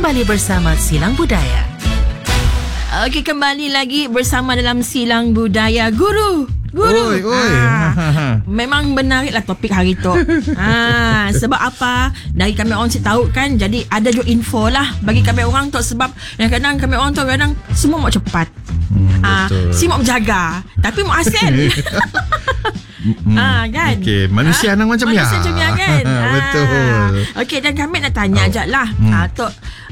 kembali bersama Silang Budaya. Okey, kembali lagi bersama dalam Silang Budaya. Guru. Oi. Memang menariklah topik hari tu. Sebab apa? Dari kami orang tahu kan, jadi ada juga info lah bagi kami orang tu. Sebab kadang-kadang kami orang tu kadang semua mau cepat. Si mau menjaga, tapi mau asal. Kan? Okey, manusia nang macam ya. Manusia macam ya kan? Betul. Okey, dan kami nak tanya ajak lah Tok,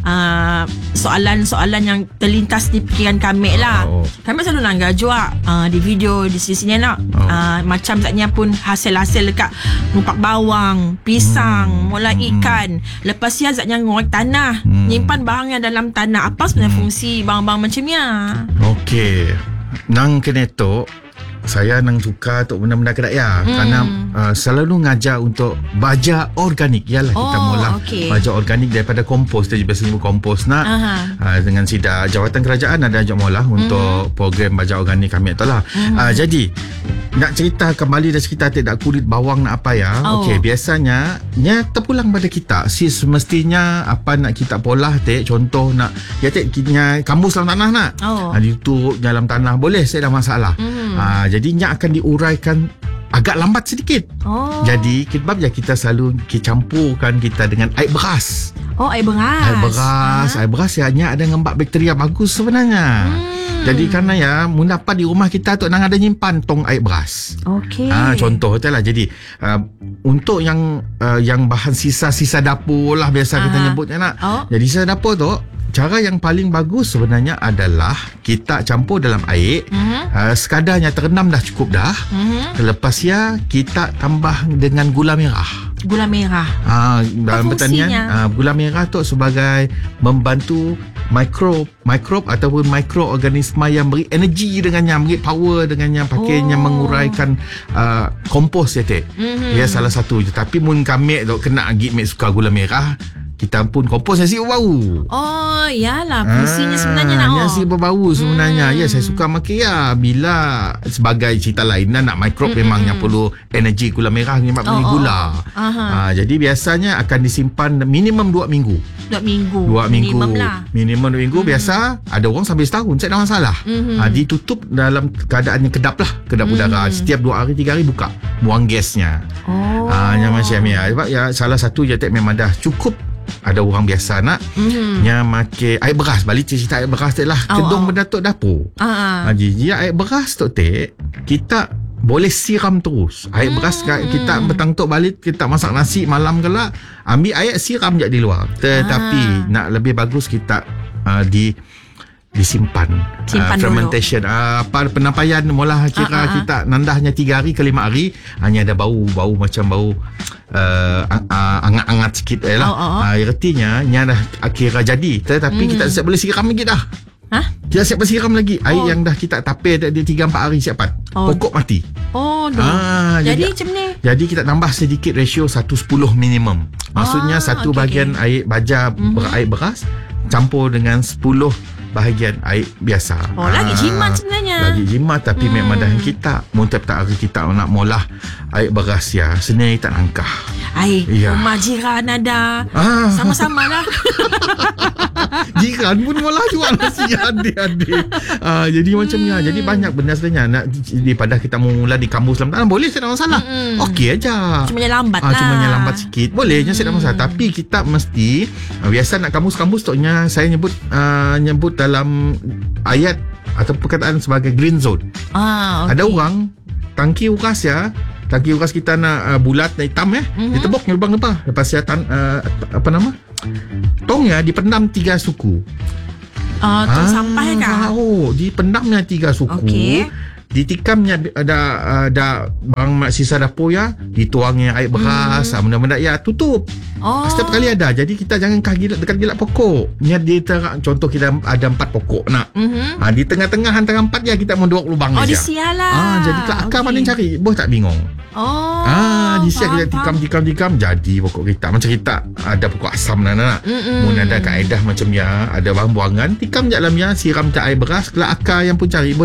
soalan-soalan yang terlintas di fikiran kami lah. Kami selalu langgar juga di video di sini nak macam zatnya pun hasil-hasil dekat numpak bawang, pisang, mulai ikan. Lepas ya zatnya ngorek tanah, nyimpan barang yang dalam tanah. Apa sebenarnya fungsi barang-barang macam ni? Okey, nang kena tu saya nang suka untuk benda-benda kedai ya. Kerana selalu ngajar untuk baja organik. Yalah kita mula baja organik daripada kompos. Dia biasa sebut kompos nak. Dengan sida jawatan kerajaan ada ajak mula untuk program baja organik kami tu lah. Jadi nak cerita kembali dah cerita tidak kulit bawang nak apa ya. Okey, biasanya nya terpulang pada kita. Semestinya apa nak kita polah contoh nak ya kitnya kambus dalam tanah nak. Ditutup dalam tanah boleh, saya dah masalah. Jadinya akan diuraikan agak lambat sedikit. Jadi kita selalu campurkan kita dengan air beras. Air beras. Air beras hanya ada ngembak bakteria bagus sebenarnya. Jadi kerana ya mendapat di rumah kita tu nang ada nyimpan tong air beras. Okey. Contoh tu lah. Jadi untuk yang bahan sisa-sisa dapur lah biasa kita nyebutnya nak. Jadi sisa dapur tu, cara yang paling bagus sebenarnya adalah kita campur dalam air. Sekadarnya terendam dah cukup dah. Lepas ya kita tambah dengan gula merah. Gula merah. Dalam pertanian gula merah tu sebagai membantu mikrob ataupun mikroorganisma yang beri energi dengannya, beri power dengannya, pakainya menguraikan kompos ya salah satu je. Tapi mun kami tu kena gimik suka gula merah, kita pun kompos nasi berbau. Yalah fungsinya sebenarnya nak nasi berbau sebenarnya. Ya, saya suka makan ya. Bila sebagai cerita lain nak mikrob memangnya perlu energi gula merah ni mak beri gula. Jadi biasanya akan disimpan minimum 2 minggu. 2 minggu. Minimum 2 minggu. Biasa ada orang sampai setahun, saya tak masalah. Ditutup dalam keadaan yang kedap lah, kedap udara. Setiap 2 hari 3 hari buka, buang gasnya. Yang macam ni sebab ya salah satu je memang dah cukup. Ada orang biasa nak yang makan air beras. Balik cerita air beras tu lah, kedung berdatuk dapur. Jadi air beras tu kita boleh siram terus. Air beras kita petang tu balik, kita masak nasi malam kelak, ambil air siram je di luar. Tetapi nak lebih bagus kita disimpan fermentation penampaian mula kira kita nandahnya 3 hari ke 5 hari, hanya ada bau macam bau angat-angat sikit lah. Artinya nya dah kira jadi, tetapi kita siap boleh siram lagi dah. Kita siap bersiram lagi air yang dah kita tapir tadi 3-4 hari siap pokok mati. Jadi macam ni. Jadi kita tambah sedikit ratio 1:10 minimum. Maksudnya satu bahagian air baja air beras campur dengan 10 bahagian air biasa. Lagi jimat sebenarnya. Lagi jimat, tapi memang dah kita muntah tak hari kita nak molah air beras ya. Sebenarnya tak langkah. Rumah jiran ada. Sama-sama lah. Jiran pun molah jual nasi adik-adik. Jadi macamnya. Jadi banyak benda sebenarnya nak daripada kita mula di kampus dalam tanah boleh, saya tak masalah. Okey aja. Cuma lambat lah. Cuma lambat sikit. Bolehnya saya tak masalah. Tapi kita mesti biasa nak kampus-kampus tu saya nyebut dalam ayat atau perkataan sebagai green zone. Ada orang tangki uras kita nak bulat dan hitam ditebuk lubang-lubang. Lepas tongnya dipendam 3 suku. Tong sampah kah? Dipendamnya 3 suku. Ditikamnya ada barang sisa dapur ya, dituangnya air beras, benda-benda ya, tutup. Setiap kali ada. Jadi kita jangan dekat gilak pokok. Contoh kita ada 4 pokok nak. Di tengah-tengah antara 4 ya kita mau 2 lubang saja. Disialah. Jadi akar mana cari? Boh tak bingung. Disiap kita tikam jadi pokok kita. Macam kita ada pokok asam nak. Mun ada kaedah macam ya, ada bahan buangan, tikam je dalam ya, siram air beras, kelak akar yang pun cari.